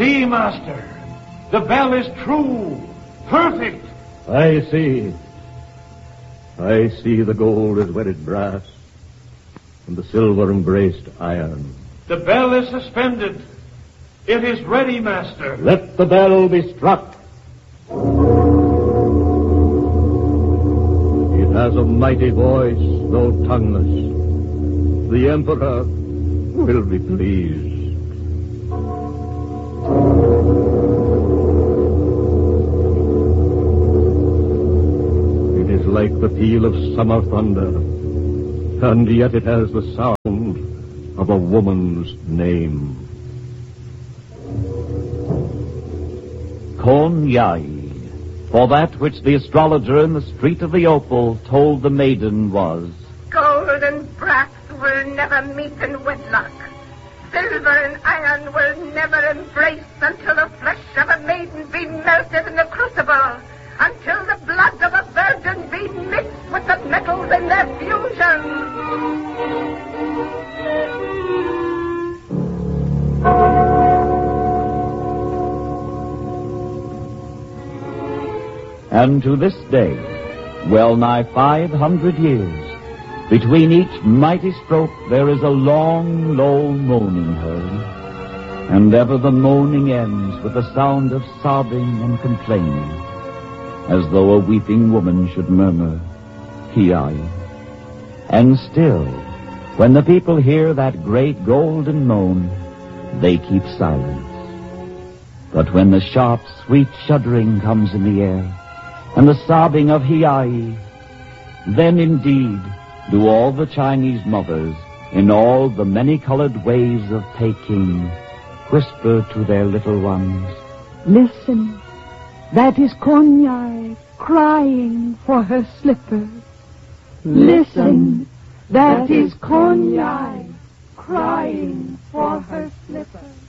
See, Master. The bell is true. Perfect. I see. I see the gold is wedded brass, and the silver embraced iron. The bell is suspended. It is ready, Master. Let the bell be struck. It has a mighty voice, though tongueless. The Emperor will be pleased. It is like the peal of summer thunder, and yet it has the sound of a woman's name. Kon Yai, for that which the astrologer in the street of the Opal told the maiden was, gold and brass will never meet in wedlock. Silver and iron will never embrace until the flesh of a maiden be melted in the crucible, until the blood of a virgin be mixed with the metals in their fusion. And to this day, well nigh 500 years, between each mighty stroke there is a long, low moaning heard, and ever the moaning ends with a sound of sobbing and complaining, as though a weeping woman should murmur, Hi. And still, when the people hear that great golden moan, they keep silence. But when the sharp, sweet shuddering comes in the air, and the sobbing of Hi, then indeed do all the Chinese mothers, in all the many-colored ways of Peking, whisper to their little ones, listen, that is Kon Yai crying for her slippers. Listen, that is Kon Yai crying for her slippers.